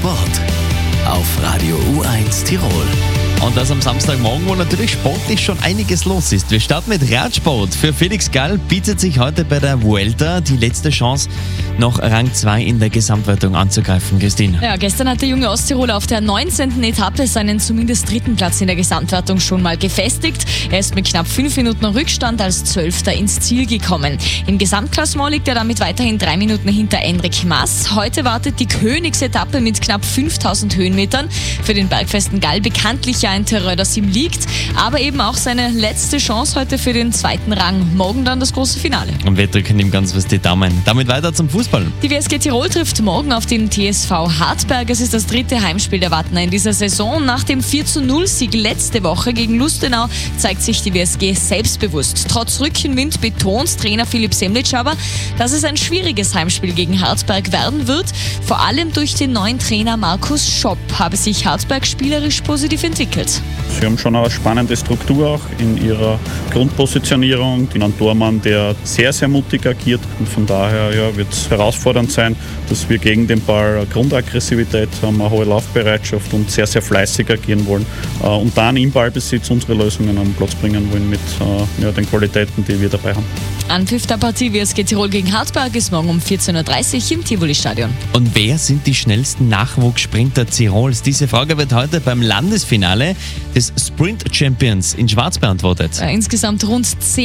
Sport auf Radio U1 Tirol. Und das am Samstagmorgen, wo natürlich sportlich schon einiges los ist. Wir starten mit Radsport. Für Felix Gall bietet sich heute bei der Vuelta die letzte Chance, noch Rang 2 in der Gesamtwertung anzugreifen. Christine. Ja, gestern hat der junge Osttiroler auf der 19. Etappe seinen zumindest 3. Platz in der Gesamtwertung schon mal gefestigt. Er ist mit knapp 5 Minuten Rückstand als 12. ins Ziel gekommen. Im Gesamtklassement liegt er damit weiterhin 3 Minuten hinter Enric Mas. Heute wartet die Königsetappe mit knapp 5000 Höhenmetern. Für den bergfesten Gall bekanntlich ein Terror, das ihm liegt, aber eben auch seine letzte Chance heute für den 2. Rang. Morgen dann das große Finale. Und wir drücken ihm ganz fest die Daumen. Damit weiter zum Fußball. Die WSG Tirol trifft morgen auf den TSV Hartberg. Es ist das 3. Heimspiel der Wartner in dieser Saison. Nach dem 4:0-Sieg letzte Woche gegen Lustenau zeigt sich die WSG selbstbewusst. Trotz Rückenwind betont Trainer Philipp Semlitsch aber, dass es ein schwieriges Heimspiel gegen Hartberg werden wird. Vor allem durch den neuen Trainer Markus Schopp habe sich Hartberg spielerisch positiv entwickelt. Sie haben schon eine spannende Struktur auch in ihrer Grundpositionierung. Einen Tormann, der sehr, sehr mutig agiert. Und von daher wird es herausfordernd sein, dass wir gegen den Ball eine Grundaggressivität haben, eine hohe Laufbereitschaft und sehr, sehr fleißig agieren wollen. Und dann im Ballbesitz unsere Lösungen am Platz bringen wollen mit den Qualitäten, die wir dabei haben. Anpfiff der Partie WSG Tirol gegen Hartberg ist morgen um 14:30 Uhr im Tivoli-Stadion. Und wer sind die schnellsten Nachwuchssprinter Tirols? Diese Frage wird heute beim Landesfinale des Sprint Champions in Schwarz beantwortet. Insgesamt rund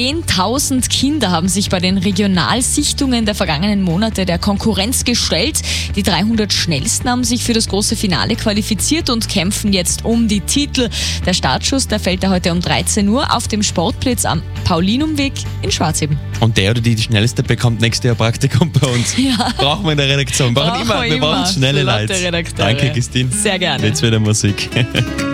10.000 Kinder haben sich bei den Regionalsichtungen der vergangenen Monate der Konkurrenz gestellt. Die 300 Schnellsten haben sich für das große Finale qualifiziert und kämpfen jetzt um die Titel. Der Startschuss, der fällt heute um 13 Uhr auf dem Sportplatz am Paulinumweg in Schwarzeben. Und der oder die schnellste bekommt nächstes Jahr Praktikum bei uns. Ja. Brauchen wir in der Redaktion. Wir brauchen schnelle Leute. Redakteure. Danke, Christine. Sehr gerne. Jetzt wieder Musik.